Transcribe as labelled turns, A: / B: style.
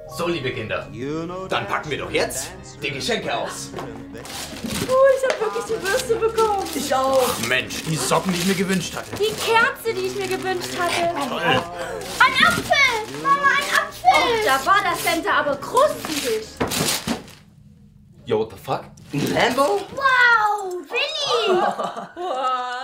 A: So, liebe Kinder, dann packen wir doch jetzt die Geschenke aus.
B: Ich habe wirklich die Bürste bekommen.
C: Ich auch.
A: Mensch, die Socken, die ich mir gewünscht hatte.
B: Die Kerze, die ich mir gewünscht hatte.
A: Toll.
B: Ein Apfel! Mama, ein Apfel! Da war das Center aber krustig.
A: Yo, what the fuck?
C: Ein Lambo?
B: Wow, Willi!